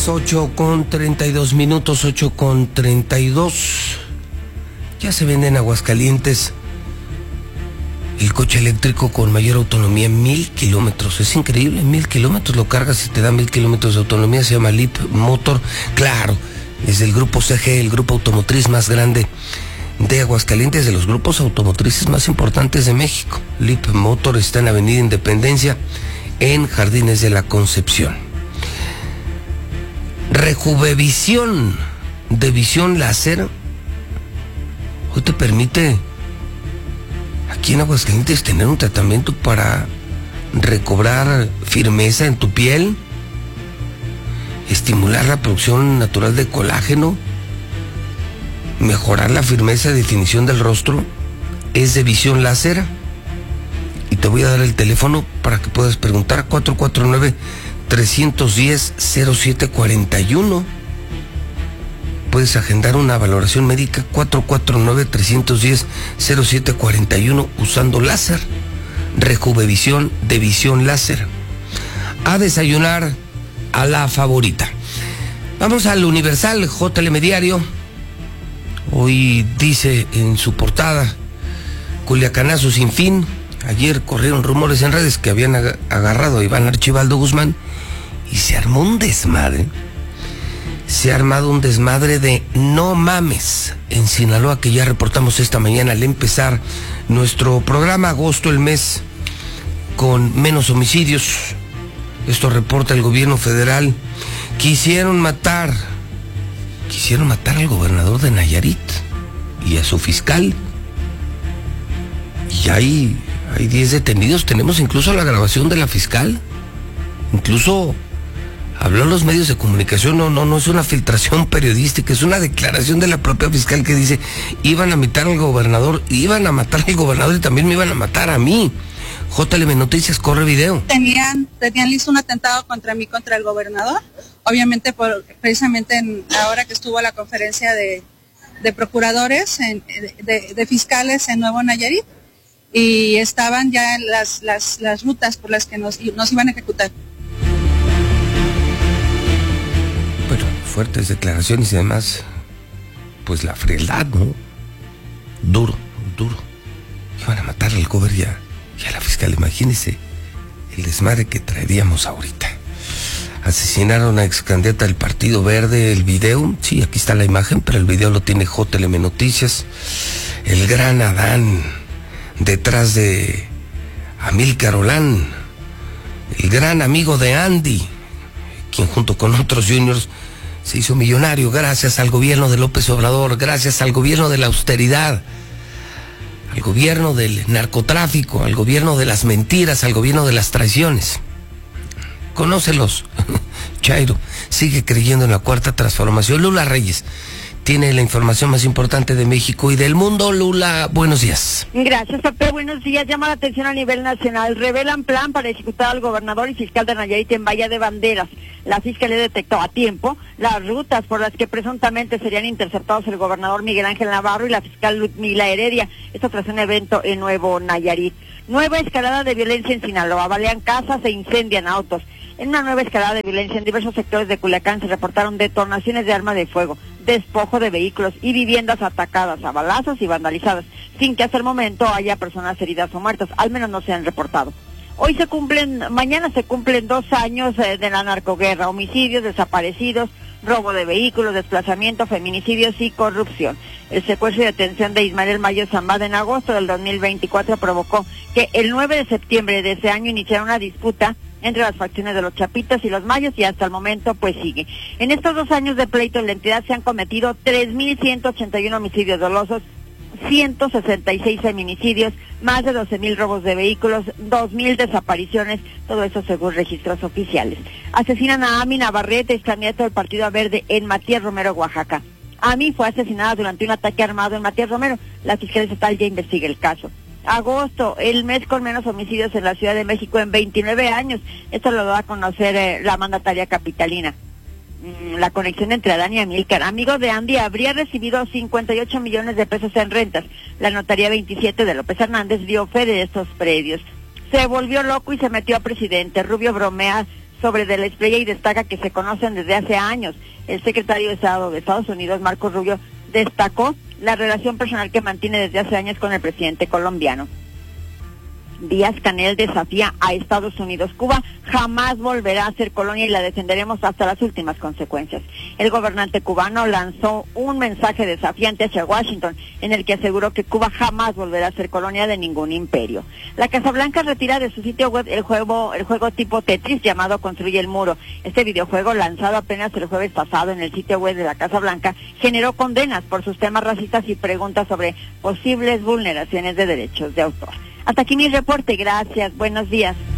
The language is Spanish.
las 8:32, 8:32. Ya se vende en Aguascalientes el coche eléctrico con mayor autonomía, 1000 kilómetros. Es increíble, 1000 kilómetros, lo cargas y te da 1000 kilómetros de autonomía. Se llama Leapmotor. Claro, es del grupo CG, el grupo automotriz más grande de Aguascalientes, de los grupos automotrices más importantes de México. Leapmotor está en Avenida Independencia, en Jardines de la Concepción. Rejuvevisión de visión láser hoy te permite aquí en Aguascalientes tener un tratamiento para recobrar firmeza en tu piel, estimular la producción natural de colágeno, mejorar la firmeza y definición del rostro. Es de visión láser. Y te voy a dar el teléfono para que puedas preguntar, 449-310-0741. Puedes agendar una valoración médica, 449-310-0741, usando láser. Rejuvevisión de visión láser. A desayunar a la favorita. Vamos al Universal, JLM Diario. Hoy dice en su portada, Culiacanazo sin fin. Ayer corrieron rumores en redes que habían agarrado a Iván Archibaldo Guzmán y se armó un desmadre. Se ha armado un desmadre de no mames en Sinaloa, que ya reportamos esta mañana al empezar nuestro programa. Agosto, el mes con menos homicidios. Esto reporta el gobierno federal. Quisieron matar al gobernador de Nayarit y a su fiscal. Y hay 10 detenidos. Tenemos incluso la grabación de la fiscal. Incluso habló en los medios de comunicación. No es una filtración periodística, es una declaración de la propia fiscal que dice: iban a matar al gobernador y también me iban a matar a mí. JLM Noticias, corre video. Tenían listo un atentado contra mí, contra el gobernador. Obviamente, precisamente ahora que estuvo la conferencia de procuradores, de fiscales en Nuevo Nayarit, y estaban ya las rutas por las que nos iban a ejecutar. Bueno, fuertes declaraciones y además, pues la frialdad, ¿no? Duro. Iban a matar al gobernador y a la fiscal. Imagínense el desmadre que traeríamos ahorita. Asesinaron a ex candidata del Partido Verde. El video, sí, aquí está la imagen, pero el video lo tiene JLM Noticias. El gran Adán detrás de Amílcar Olán, el gran amigo de Andy, quien junto con otros juniors se hizo millonario gracias al gobierno de López Obrador, gracias al gobierno de la austeridad, al gobierno del narcotráfico, al gobierno de las mentiras, al gobierno de las traiciones. Conócelos. Chairo sigue creyendo en la cuarta transformación. Lula Reyes tiene la información más importante de México y del mundo. Lula, buenos días. Gracias, Pepe, buenos días. Llama la atención a nivel nacional. Revelan plan para ejecutar al gobernador y fiscal de Nayarit en Bahía de Banderas. La fiscalía detectó a tiempo las rutas por las que presuntamente serían interceptados el gobernador Miguel Ángel Navarro y la fiscal Ludmila Heredia. Esto tras un evento en Nuevo Nayarit. Nueva escalada de violencia en Sinaloa. Balean casas e incendian autos. En una nueva escalada de violencia en diversos sectores de Culiacán se reportaron detonaciones de arma de fuego, despojo de vehículos y viviendas atacadas a balazos y vandalizadas, sin que hasta el momento haya personas heridas o muertas, al menos no se han reportado. Mañana se cumplen 2 años de la narcoguerra, homicidios, desaparecidos, robo de vehículos, desplazamiento, feminicidios y corrupción. El secuestro y detención de Ismael Mayo Zambada en agosto del 2024 provocó que el 9 de septiembre de ese año iniciara una disputa entre las facciones de los Chapitos y los Mayos, y hasta el momento pues sigue. En estos 2 años de pleito en la entidad se han cometido 3.181 homicidios dolosos, 166 feminicidios, más de 12,000 robos de vehículos, 2,000 desapariciones, todo eso según registros oficiales. Asesinan a Ami Navarrete, ex candidato del Partido Verde en Matías Romero, Oaxaca. Ami fue asesinada durante un ataque armado en Matías Romero. La Fiscalía Estatal ya investiga el caso. Agosto, el mes con menos homicidios en la Ciudad de México en 29 años. Esto lo da a conocer la mandataria capitalina. La conexión entre Adán y Amílcar, amigo de Andy, habría recibido 58 millones de pesos en rentas. La notaría 27 de López Hernández dio fe de estos predios. Se volvió loco y se metió a presidente. Rubio bromea sobre de la estrella y destaca que se conocen desde hace años. El secretario de Estado de Estados Unidos, Marco Rubio, destacó la relación personal que mantiene desde hace años con el presidente colombiano. Díaz-Canel desafía a Estados Unidos. Cuba jamás volverá a ser colonia y la defenderemos hasta las últimas consecuencias. El gobernante cubano lanzó un mensaje desafiante hacia Washington, en el que aseguró que Cuba jamás volverá a ser colonia de ningún imperio. La Casa Blanca retira de su sitio web el juego tipo Tetris llamado Construye el Muro. Este videojuego, lanzado apenas el jueves pasado en el sitio web de la Casa Blanca, generó condenas por sus temas racistas y preguntas sobre posibles vulneraciones de derechos de autor. Hasta aquí mi reporte, gracias, buenos días.